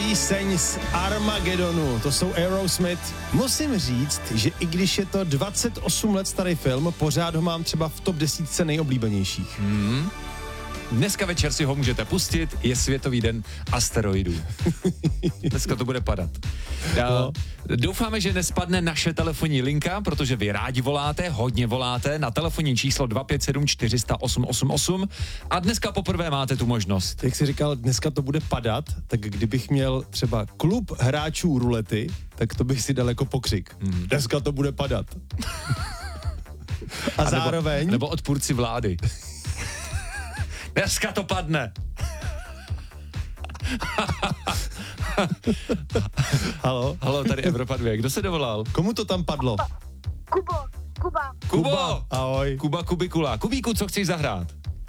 píseň z Armagedonu, to jsou Aerosmith. Musím říct, že i když je to 28 let starý film, pořád ho mám třeba v top 10 nejoblíbenějších. Dneska večer si ho můžete pustit, je Světový den asteroidů. Dneska to bude padat. Doufáme, že nespadne naše telefonní linka, protože vy rádi voláte, hodně voláte na telefonní číslo 257 400 888 a dneska poprvé máte tu možnost. Jak jsi říkal, dneska to bude padat, tak kdybych měl třeba klub hráčů rulety, tak to bych si dal jako pokřik. Dneska to bude padat. A zároveň... Nebo odpůrci vlády. Dneska to padne. Halo? Halo, tady Evropa 2. Kdo se dovolal? Komu to tam padlo? Kubo. Ahoj. Kuba Kubikula. Kubíku, co chceš zahrát?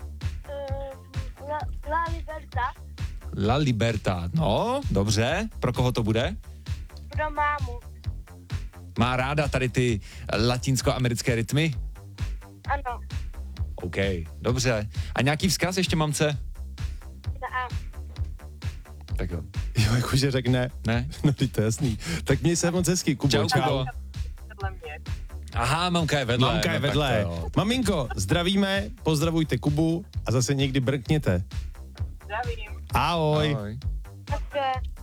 La Liberta. La Libertad. No, dobře. Pro koho to bude? Pro mámu. Má ráda tady ty latinskoamerické rytmy? Ano. OK, dobře. A nějaký vzkaz ještě, mamce? Tak jo. Jo, jakože řekne. Ne? No, to je jasný. Tak měj se moc hezky, Kubo. Čau, Kubo. Aha, mamka je vedle. Mamka je no, vedle. Tak to jo. Maminko, zdravíme, pozdravujte Kubu a zase někdy brkněte. Zdravím. Ahoj. Ahoj. Tak